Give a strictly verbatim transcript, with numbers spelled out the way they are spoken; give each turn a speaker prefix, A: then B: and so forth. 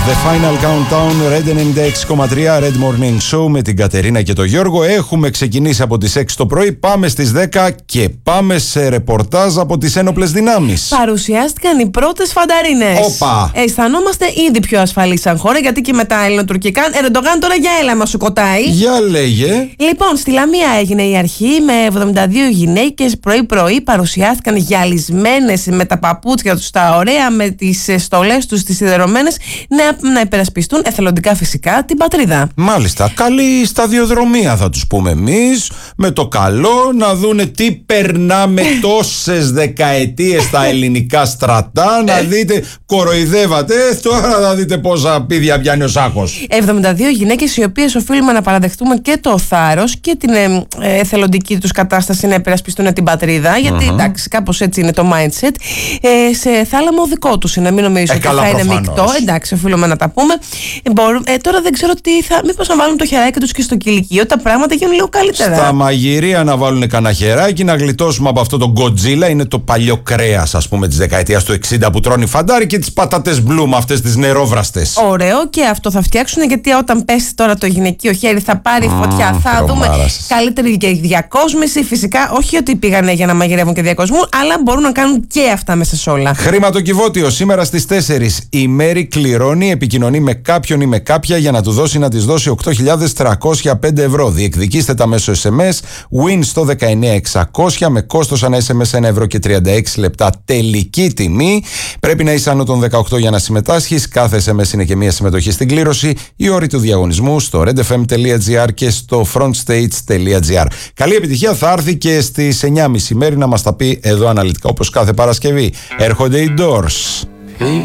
A: The Final Countdown, Red ενενήντα έξι κόμμα τρία, Red Morning Show με την Κατερίνα και τον Γιώργο. Έχουμε ξεκινήσει από τις έξι το πρωί, πάμε στις δέκα και πάμε σε ρεπορτάζ από τις ένοπλες δυνάμεις.
B: Παρουσιάστηκαν οι πρώτες φανταρίνες.
A: Όπα!
B: Αισθανόμαστε ήδη πιο ασφαλείς σαν χώρα, γιατί και με τα ελληνοτουρκικά Ερντογάν τώρα για έλα μας σου κοτάει.
A: Για λέγε.
B: Λοιπόν, στη Λαμία έγινε η αρχή με εβδομήντα δύο γυναίκες πρωί-πρωί. Παρουσιάστηκαν γυαλισμένες με τα παπούτσια τους τα ωραία, με τις στολές τους τις σιδερωμένες, να, να υπερασπιστούν εθελοντικά φυσικά την πατρίδα.
A: Μάλιστα. Καλή σταδιοδρομία θα τους πούμε εμείς. Με το καλό να δούνε τι περνάμε τόσες δεκαετίες στα ελληνικά στρατά. Να δείτε, κοροϊδεύατε. Τώρα θα δείτε πόσα πίδια πιάνει ο Σάκος.
B: εβδομήντα δύο γυναίκες, οι οποίες οφείλουμε να παραδεχτούμε και το θάρρος και την ε, εθελοντική τους κατάσταση να υπερασπιστούν την πατρίδα. Γιατί mm-hmm. εντάξει, κάπως έτσι είναι το mindset. Ε, σε θάλαμο δικό τους είναι, μην νομίζω ότι ε, θα είναι μεικτό. Εντάξει, οφείλουμε να τα πούμε. Ε, μπορούν, ε, τώρα δεν ξέρω τι θα. Μήπως να βάλουν το χεράκι τους και στο κηλικείο, τα πράγματα γίνουν λίγο καλύτερα.
A: Στα μαγειρία να βάλουν κανένα χεράκι, να γλιτώσουμε από αυτό το Godzilla. Είναι το παλιό κρέας, ας πούμε, της δεκαετίας του εξήντα που τρώνει φαντάρι, και τις πατάτες μπλουμ, αυτές τις νερόβραστες.
B: Ωραίο, και αυτό θα φτιάξουν, γιατί όταν πέσει τώρα το γυναικείο χέρι θα πάρει mm, φωτιά. Θα δούμε καλύτερη και διακόσμηση. Φυσικά, όχι ότι πήγανε για να μαγειρεύουν και διακοσμούν, αλλά μπορούν να κάνουν και αυτά μέσα σε όλα.
A: Χρηματοκιβώτιο σήμερα στις τέσσερις. Η Μέρη κληρώνει, επικοινωνεί με κάποιον ή με κάποια για να του δώσει να της δώσει οκτώ χιλιάδες τριακόσια πέντε ευρώ. Διεκδικήστε τα μέσω ες εμ ες win στο δεκαεννιά εξακόσια με κόστος ανά ες εμ ες ένα ευρώ και τριάντα έξι λεπτά. Τελική τιμή. Πρέπει να είσαι άνω των δεκαοκτώ για να συμμετάσχεις. Κάθε ες εμ ες είναι και μία συμμετοχή στην κλήρωση. Οι όροι του διαγωνισμού στο redfm.gr και στο frontstage.gr. Καλή επιτυχία. Θα έρθει και στις εννιά και μισή μέρη να μας τα πει εδώ αναλυτικά, όπως κάθε Παρασκευή. Έρχονται οι Doors.